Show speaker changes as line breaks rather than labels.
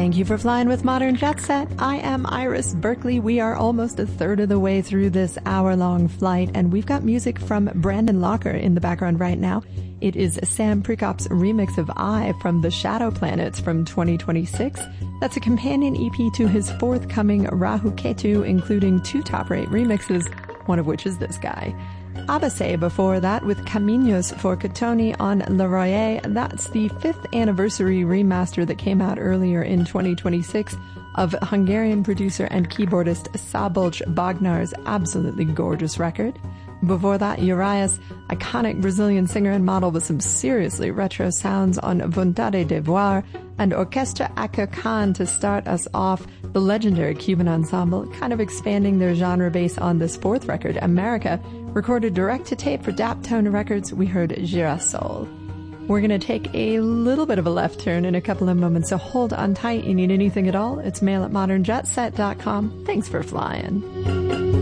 Thank you for flying with Modern Jet Set. I am Iris Berkeley. We are almost a third of the way through this hour-long flight, and we've got music from Brandon Locker in the background right now. It is Sam Prekop's remix of I from The Shadow Planets from 2026. That's a companion EP to his forthcoming Rahu Ketu, including 2 top-rate remixes, one of which is this guy. Abase before that with Caminos for Katoni on Le Royer. That's the 5th anniversary remaster that came out earlier in 2026 of Hungarian producer and keyboardist Szabolcs Bognar's absolutely gorgeous record. Before that, Urias, iconic Brazilian singer and model with some seriously retro sounds on Vontade de Voir, and Orquestra Aka Khan to start us off, the legendary Cuban ensemble, kind of expanding their genre base on this 4th record, America, recorded direct-to-tape for Daptone Records. We heard Girasol. We're going to take a little bit of a left turn in a couple of moments, so hold on tight. You need anything at all? It's mail@modernjetset.com. Thanks for flying.